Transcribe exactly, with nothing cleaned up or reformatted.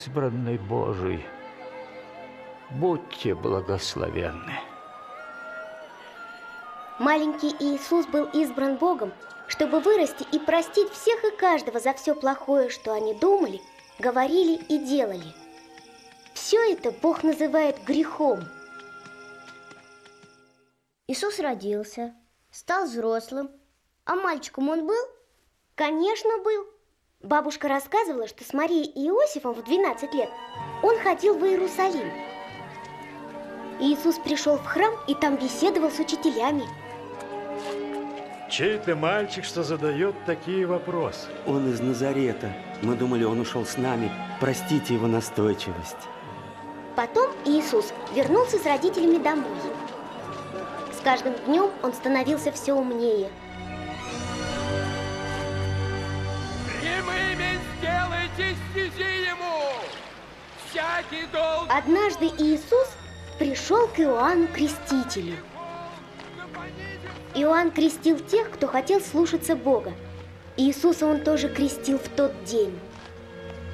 Избранный Божий, будьте благословенны. Маленький Иисус был избран Богом, чтобы вырасти и простить всех и каждого за все плохое, что они думали, говорили и делали. Все это Бог называет грехом. Иисус родился, стал взрослым. А мальчиком он был? Конечно, был. Бабушка рассказывала, что с Марией и Иосифом в двенадцать лет он ходил в Иерусалим. Иисус пришел в храм и там беседовал с учителями. Чей ты мальчик, что задает такие вопросы? Он из Назарета. Мы думали, он ушел с нами. Простите его настойчивость. Потом Иисус вернулся с родителями домой. С каждым днем он становился все умнее. Прямыми сделайте стези ему! Всякий должен... Однажды Иисус пришел к Иоанну Крестителю. Иоанн крестил тех, кто хотел слушаться Бога. Иисуса он тоже крестил в тот день.